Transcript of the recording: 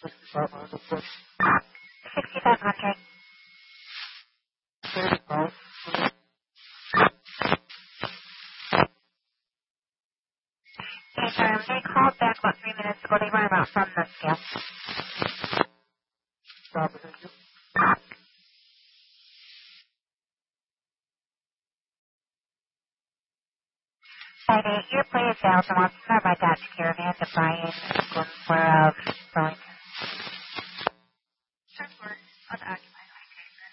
6500. Okay, sorry, they called back about 3 minutes ago. They run about from the scale. Friday, your play is sales and wants to start by Dodge Caravan to Brian Glenspur of Burlington. Sure, on